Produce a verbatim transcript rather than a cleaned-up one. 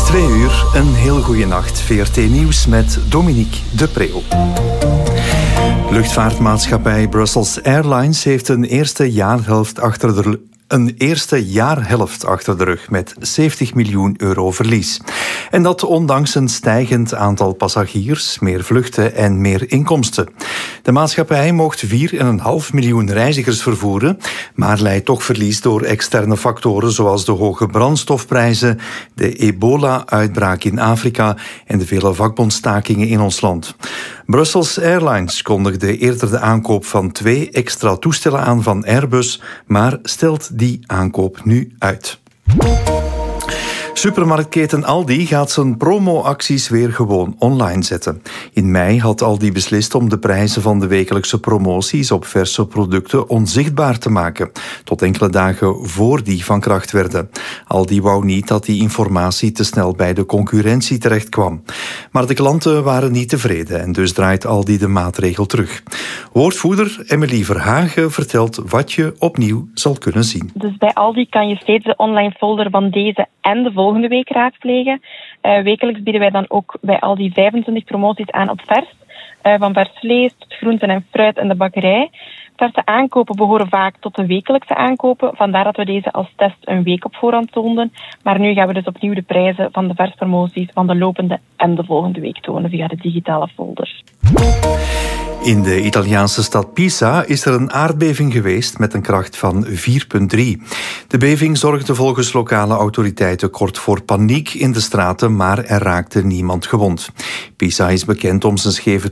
Twee uur, een heel goede nacht. V R T Nieuws met Dominique de Preeuw. Luchtvaartmaatschappij Brussels Airlines heeft een eerste jaarhelft achter de Een eerste jaarhelft achter de rug met zeventig miljoen euro verlies. En dat ondanks een stijgend aantal passagiers, meer vluchten en meer inkomsten. De maatschappij mocht vier komma vijf miljoen reizigers vervoeren, maar leidt toch verlies door externe factoren zoals de hoge brandstofprijzen, de ebola-uitbraak in Afrika en de vele vakbondstakingen in ons land. Brussels Airlines kondigde eerder de aankoop van twee extra toestellen aan van Airbus, maar stelt die aankoop nu uit. Supermarktketen Aldi gaat zijn promoacties weer gewoon online zetten. In mei had Aldi beslist om de prijzen van de wekelijkse promoties op verse producten onzichtbaar te maken, tot enkele dagen voor die van kracht werden. Aldi wou niet dat die informatie te snel bij de concurrentie terechtkwam. Maar de klanten waren niet tevreden en dus draait Aldi de maatregel terug. Woordvoerder Emily Verhagen vertelt wat je opnieuw zal kunnen zien. Dus bij Aldi kan je steeds de online folder van deze en de volgende week raadplegen. Uh, wekelijks bieden wij dan ook bij Aldi vijfentwintig promoties aan op vers. Uh, van vers vlees, groenten en fruit en de bakkerij. Verse aankopen behoren vaak tot de wekelijkse aankopen. Vandaar dat we deze als test een week op voorhand toonden. Maar nu gaan we dus opnieuw de prijzen van de verspromoties van de lopende en de volgende week tonen via de digitale folder. In de Italiaanse stad Pisa is er een aardbeving geweest met een kracht van vier komma drie. De beving zorgde volgens lokale autoriteiten kort voor paniek in de straten, maar er raakte niemand gewond. Pisa is bekend om zijn scheve